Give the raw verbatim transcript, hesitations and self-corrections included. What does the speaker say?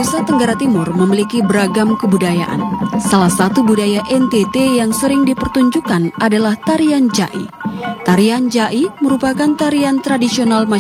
Nusa Tenggara Timur memiliki beragam kebudayaan. Salah satu budaya N T T yang sering dipertunjukkan adalah tarian Jai. Tarian Jai merupakan tarian tradisional masyarakat